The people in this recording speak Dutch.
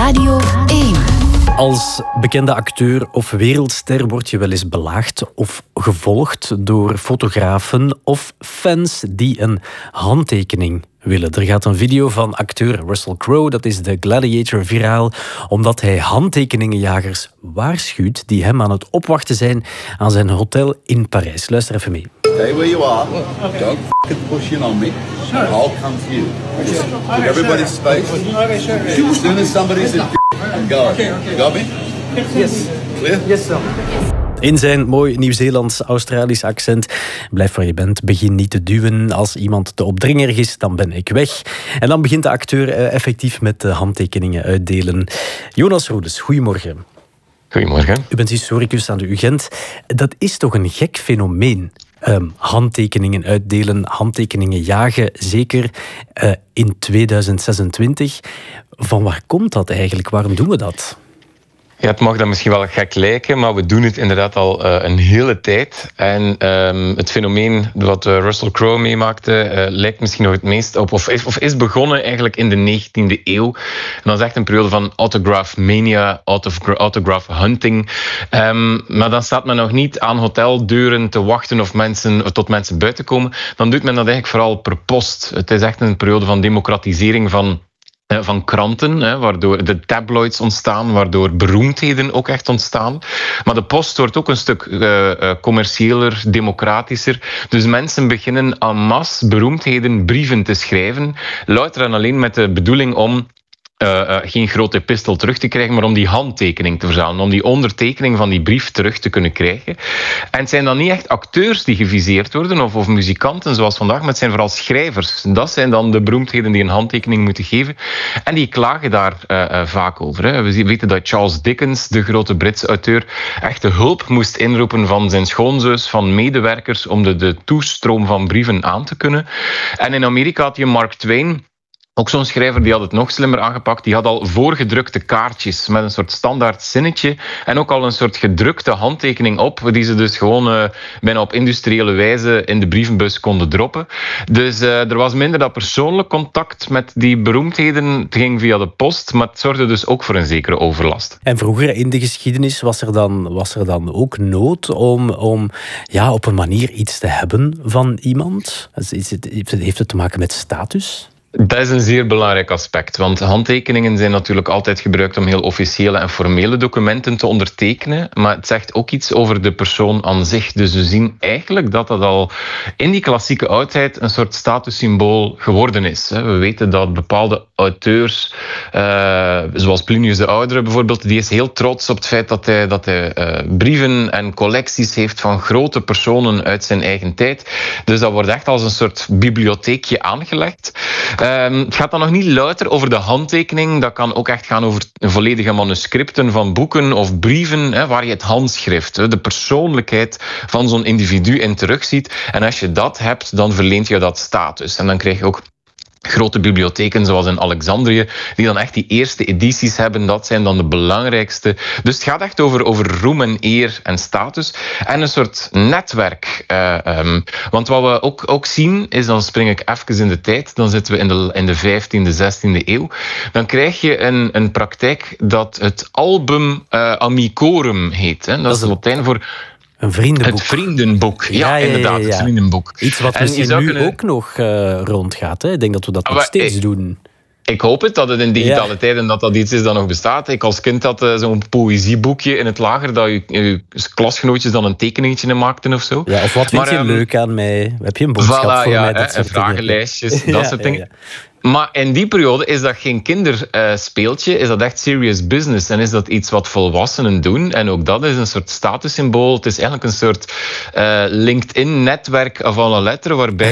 Radio 1. Als bekende acteur of wereldster word je wel eens belaagd of gevolgd door fotografen of fans die een handtekening willen. Er gaat een video van acteur Russell Crowe, dat is de Gladiator, viraal, omdat hij handtekeningenjagers waarschuwt die hem aan het opwachten zijn aan zijn hotel in Parijs. Luister even mee. Stay where you are. Don't f***ing push in on me. I'll come to you. Give everybody space. As soon as somebody's in go. Got me? Yes. Clear? Yes, sir. In zijn mooi Nieuw-Zeelands-Australisch accent. Blijf waar je bent, begin niet te duwen. Als iemand te opdringerig is, dan ben ik weg. En dan begint de acteur effectief met de handtekeningen uitdelen. Jonas Roedes, goedemorgen. Goedemorgen. U bent historicus aan de UGent. Dat is toch een gek fenomeen? Handtekeningen uitdelen, handtekeningen jagen, zeker in 2026. Van waar komt dat eigenlijk? Waarom doen we dat? Ja, het mag dan misschien wel gek lijken, maar we doen het inderdaad al een hele tijd. En het fenomeen wat Russell Crowe meemaakte, lijkt misschien nog het meest op, of is begonnen eigenlijk in de 19e eeuw. En dat is echt een periode van autograph mania, autograph hunting. Maar dan staat men nog niet aan hoteldeuren te wachten of tot mensen buiten komen. Dan doet men dat eigenlijk vooral per post. Het is echt een periode van democratisering van kranten, waardoor de tabloids ontstaan, waardoor beroemdheden ook echt ontstaan. Maar de post wordt ook een stuk commerciëler, democratischer. Dus mensen beginnen en masse beroemdheden brieven te schrijven, louter en alleen met de bedoeling om geen grote epistel terug te krijgen, maar om die handtekening te verzamelen, om die ondertekening van die brief terug te kunnen krijgen. En het zijn dan niet echt acteurs die geviseerd worden, of muzikanten zoals vandaag, maar het zijn vooral schrijvers. Dat zijn dan de beroemdheden die een handtekening moeten geven. En die klagen daar vaak over. Hè. We weten dat Charles Dickens, de grote Britse auteur, echt de hulp moest inroepen van zijn schoonzus, van medewerkers, om de toestroom van brieven aan te kunnen. En in Amerika had je Mark Twain, ook zo'n schrijver, die had het nog slimmer aangepakt. Die had al voorgedrukte kaartjes met een soort standaard zinnetje en ook al een soort gedrukte handtekening op, die ze dus gewoon bijna op industriële wijze in de brievenbus konden droppen. Dus er was minder dat persoonlijk contact met die beroemdheden. Het ging via de post, maar het zorgde dus ook voor een zekere overlast. En vroeger in de geschiedenis was er dan ook nood om op een manier iets te hebben van iemand? Heeft het te maken met status? Dat is een zeer belangrijk aspect, want handtekeningen zijn natuurlijk altijd gebruikt om heel officiële en formele documenten te ondertekenen, maar het zegt ook iets over de persoon aan zich. Dus we zien eigenlijk dat al in die klassieke oudheid een soort statussymbool geworden is. We weten dat bepaalde auteurs, zoals Plinius de Oudere bijvoorbeeld, die is heel trots op het feit dat hij brieven en collecties heeft van grote personen uit zijn eigen tijd. Dus dat wordt echt als een soort bibliotheekje aangelegd. Het gaat dan nog niet louter over de handtekening. Dat kan ook echt gaan over volledige manuscripten van boeken of brieven, waar je het handschrift, de persoonlijkheid van zo'n individu in terugziet. En als je dat hebt, dan verleent je dat status. En dan krijg je ook grote bibliotheken zoals in Alexandrië, die dan echt die eerste edities hebben. Dat zijn dan de belangrijkste. Dus het gaat echt over roem en eer en status. En een soort netwerk. Want wat we ook zien, is, dan spring ik even in de tijd, dan zitten we in de 15e, 16e eeuw. Dan krijg je een praktijk dat het album amicorum heet. Hè. Dat is Latijn voor een vriendenboek. Het vriendenboek, ja, inderdaad, het vriendenboek. Iets wat misschien nu ook nog rondgaat. Hè? Ik denk dat we dat nog steeds doen. Ik hoop het, dat het in digitale tijden dat iets is dat nog bestaat. Ik als kind had zo'n poëzieboekje in het lager, dat je klasgenootjes dan een tekeningetje in maakten of zo. Ja, of wat vind je leuk aan mij? Heb je een boodschap voor mij? En vragenlijstjes, dat soort dingen. Ja. Maar in die periode is dat geen kinderspeeltje, is dat echt serious business. En is dat iets wat volwassenen doen. En ook dat is een soort statussymbool. Het is eigenlijk een soort LinkedIn-netwerk avant la lettre, waarbij